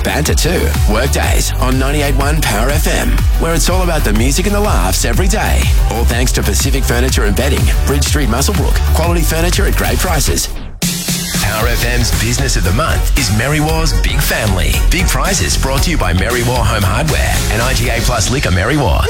banter too. Workdays on 98.1 Power FM, where it's all about the music and the laughs every day. All thanks to Pacific Furniture and Bedding, Bridge Street, Muswellbrook. Quality furniture at great prices. Power FM's Business of the Month is Merrywar's Big Family. Big prizes brought to you by Merrywar Home Hardware and IGA Plus Liquor Merrywar.